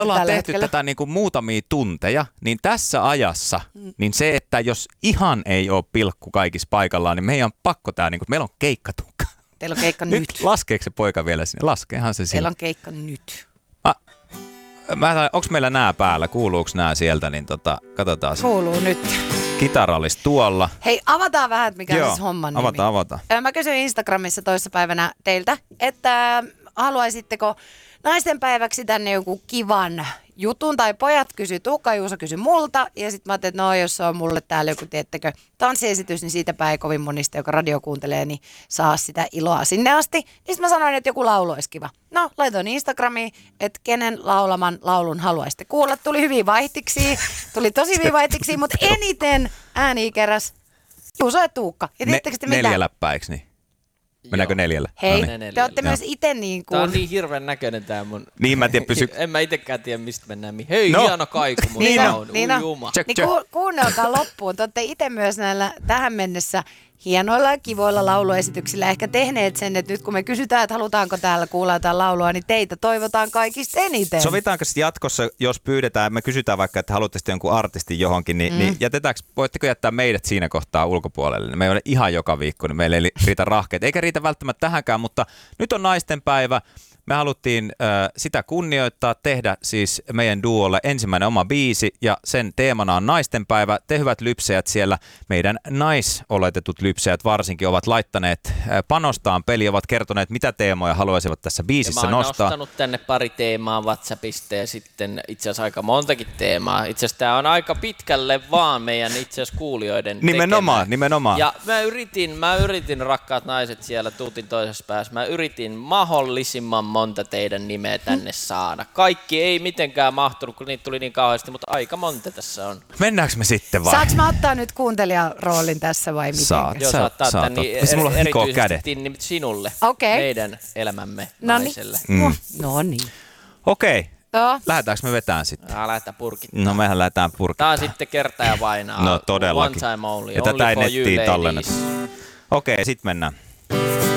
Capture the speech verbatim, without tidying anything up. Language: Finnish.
ollaan tehty hetkellä. tätä niin kuin muutamia tunteja, niin tässä ajassa, mm. niin se, että jos ihan ei ole pilkku kaikissa paikallaan, niin meidän on pakko tää, niin kuin, meillä on keikkatukka. Teillä on keikka nyt. nyt. Laskeeko se poika vielä sinne? Laskeehan se sinne. Teillä on keikka nyt. Mä, mä, onks meillä nää päällä? Kuuluuks nää sieltä? Niin tota, katsotaan. Kuuluu nyt. Kitara olisi tuolla. Hei, avataan vähän, että mikä Joo, on siis homman nimi. avataan, avataan. Mä kysyin Instagramissa toissapäivänä teiltä, että haluaisitteko naistenpäiväksi tänne joku kivan jutun, tai pojat kysyi, Tuukka Juuso kysyi multa, ja sitten mä ajattelin, että no jos on mulle täällä joku, tiettekö, tanssiesitys, niin siitäpä ei kovin monista, joka radio kuuntelee, niin saa sitä iloa sinne asti. Niin sitten mä sanoin, että joku laulu olisi kiva. No, laitoin Instagramiin, että kenen laulaman laulun haluaisitte kuulla. Tuli hyvin vaihtiksi, tuli tosi hyvin vaihtiksi, mutta eniten ääni keräs Juuso ja Tuukka. Ja ne, te mitä? neljä läppää, eikö niin? Mennäänkö neljällä? Hei, no niin. Te olette myös itse niin kuin... Tää on niin hirveän näköinen tää mun... Niin mä en tiedä, pysy... en mä itekään tiedä, mistä mennään. Mi- Hei, no. hieno kaiku mun niin sound. on, niin on. Check, niin check. ku, kuunnelkaa loppuun. Te olette itse myös näillä tähän mennessä hienoilla ja kivoilla lauluesityksillä ehkä tehneet sen, että nyt kun me kysytään, että halutaanko täällä kuulla jotain laulua, niin teitä toivotaan kaikista eniten. Sovitaanko sitten jatkossa, jos pyydetään, me kysytään vaikka, että haluaisitte jonkun artistin johonkin, niin, mm. niin jätetäänkö, voitteko jättää meidät siinä kohtaa ulkopuolelle? Me ei ole ihan joka viikko, niin meillä ei riitä rahkeet. Eikä riitä välttämättä tähänkään, mutta nyt on naistenpäivä. Me haluttiin äh, sitä kunnioittaa, tehdä siis meidän duolle ensimmäinen oma biisi ja sen teemana on naistenpäivä. Te hyvät lypsejät siellä, meidän naisoletetut lypsejät varsinkin ovat laittaneet äh, panostaan peli, ovat kertoneet mitä teemoja haluaisivat tässä biisissä ja mä oon nostaa. nostanut tänne pari teemaa WhatsAppista ja sitten itse asiassa aika montakin teemaa. Itse asiassa tää on aika pitkälle vaan meidän itse asiassa kuulijoiden Nimenomaan, tekemään. nimenomaan. Ja mä yritin, mä yritin rakkaat naiset siellä tuutin toisessa päässä, mä yritin mahdollisimman monta teidän nimeä tänne saada. Kaikki ei mitenkään mahtunut, kun niitä tuli niin kauheasti, mutta aika monta tässä on. Mennäänkö me sitten vai? Saanko mä ottaa nyt kuuntelijan roolin tässä vai miten? Saat. Joo, Sä- saattaa saat ottaa, niin ottaa. Mulla er, hikoo kädet. erityisesti nimet sinulle, Okei. meidän elämämme Noniin. naiselle. Mm. No niin. Okei, Joo. lähdetäänkö me vetään sitten? Älä lähteä purkittaa. No mehän lähdetään purkittamaan. Tää on sitten kerta ja vainaa. No todellakin. One time only. Ja tätä only ei for you nettiin ladies. tallenneta. Okei, sit mennään.